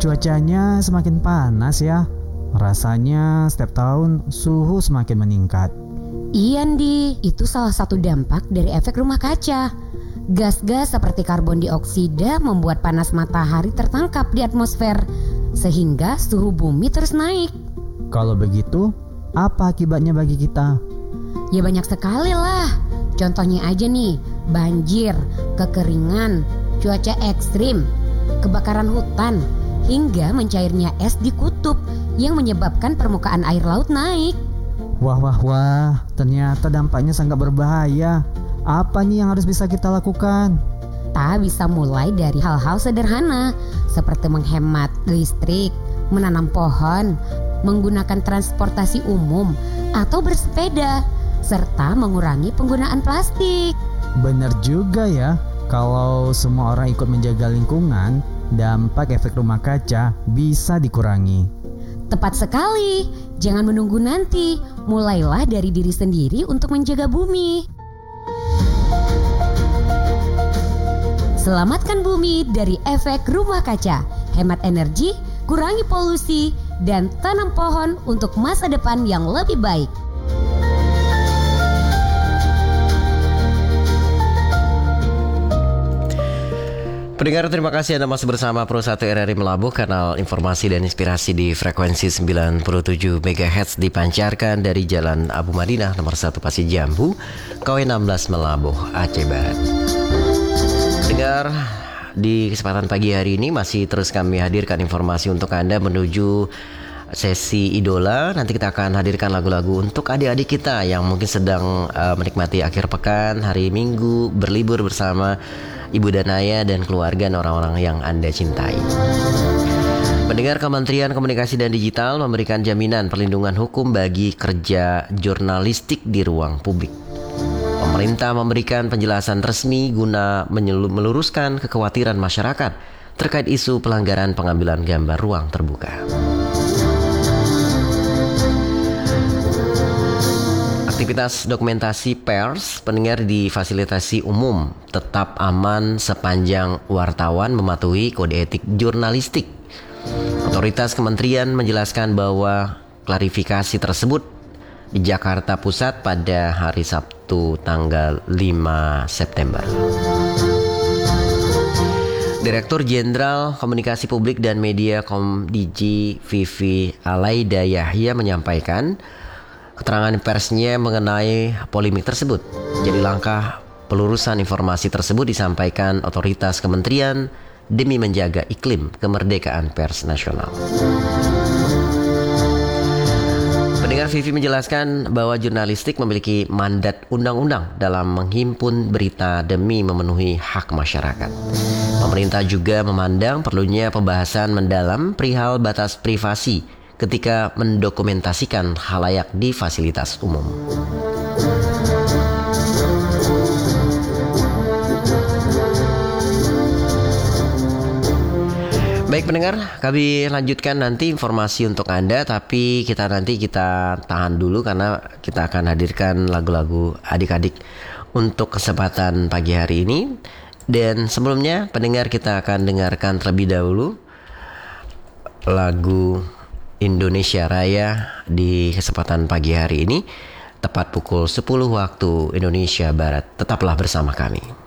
Cuacanya semakin panas ya. Rasanya setiap tahun suhu semakin meningkat. Iya Andi, itu salah satu dampak dari efek rumah kaca. Gas-gas seperti karbon dioksida membuat panas matahari tertangkap di atmosfer, sehingga suhu bumi terus naik. Kalau begitu, apa akibatnya bagi kita? Ya banyak sekali lah. Contohnya aja nih, banjir, kekeringan, cuaca ekstrim, kebakaran hutan, hingga mencairnya es di kutub yang menyebabkan permukaan air laut naik. Wah, ternyata dampaknya sangat berbahaya. Apa nih yang harus bisa kita lakukan? Tak bisa mulai dari hal-hal sederhana seperti menghemat listrik, menanam pohon, menggunakan transportasi umum atau bersepeda, serta mengurangi penggunaan plastik. Benar juga ya, kalau semua orang ikut menjaga lingkungan, dampak efek rumah kaca bisa dikurangi. Tepat sekali, jangan menunggu nanti, mulailah dari diri sendiri untuk menjaga bumi. Selamatkan bumi dari efek rumah kaca, hemat energi, kurangi polusi, dan tanam pohon untuk masa depan yang lebih baik. Pendengar, terima kasih Anda masih bersama Pro 1 RRI Melabuh, kanal informasi dan inspirasi di frekuensi 97 MHz dipancarkan dari Jalan Abu Madinah nomor 1 Pasir Jambu, KW 16 Melabuh, Aceh Barat. Pendengar, di kesempatan pagi hari ini masih terus kami hadirkan informasi untuk Anda menuju sesi idola. Nanti kita akan hadirkan lagu-lagu untuk adik-adik kita yang mungkin sedang menikmati akhir pekan, hari Minggu, berlibur bersama Ibu Danaya dan keluarga dan orang-orang yang Anda cintai. Pendengar, Kementerian Komunikasi dan Digital memberikan jaminan perlindungan hukum bagi kerja jurnalistik di ruang publik. Pemerintah memberikan penjelasan resmi guna meluruskan kekhawatiran masyarakat terkait isu pelanggaran pengambilan gambar ruang terbuka. Aktivitas dokumentasi pers pendengar di fasilitasi umum tetap aman sepanjang wartawan mematuhi kode etik jurnalistik. Otoritas kementerian menjelaskan bahwa klarifikasi tersebut di Jakarta Pusat pada hari Sabtu tanggal 5 September. Direktur Jenderal Komunikasi Publik dan Media Komdiji Vivi Alaida Yahya menyampaikan keterangan persnya mengenai polemik tersebut. Jadi langkah pelurusan informasi tersebut disampaikan otoritas kementerian demi menjaga iklim kemerdekaan pers nasional. Pendengar, Vivi menjelaskan bahwa jurnalistik memiliki mandat undang-undang dalam menghimpun berita demi memenuhi hak masyarakat. Pemerintah juga memandang perlunya pembahasan mendalam perihal batas privasi ketika mendokumentasikan khalayak di fasilitas umum. Baik pendengar, kami lanjutkan nanti informasi untuk Anda, tapi kita tahan dulu karena kita akan hadirkan lagu-lagu adik-adik untuk kesempatan pagi hari ini. Dan sebelumnya pendengar, kita akan dengarkan terlebih dahulu lagu Indonesia Raya di kesempatan pagi hari ini tepat pukul 10 waktu Indonesia Barat. Tetaplah bersama kami.